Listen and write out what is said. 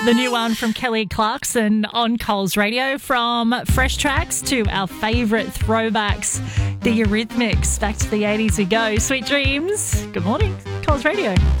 The new one from Kelly Clarkson on Coles Radio. From fresh tracks to our favourite throwbacks, the Eurythmics. Back to the 80s we go. Sweet dreams. Good morning, Coles Radio.